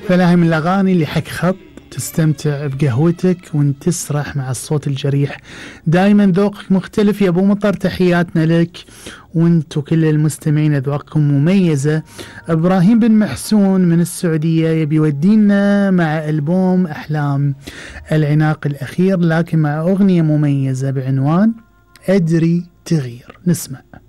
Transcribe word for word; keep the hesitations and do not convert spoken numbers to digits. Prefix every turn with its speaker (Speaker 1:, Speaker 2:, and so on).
Speaker 1: فلاهي من الأغاني اللي حق خط تستمتع بقهوتك وانت تسرح مع الصوت الجريح. دايما ذوقك مختلف يا ابو مطر، تحياتنا لك وانتو كل المستمعين، اذواقكم مميزة. ابراهيم بن محسون من السعودية يبي يودينا مع ألبوم احلام العناق الاخير، لكن مع اغنية مميزة بعنوان ادري تغير. نسمع.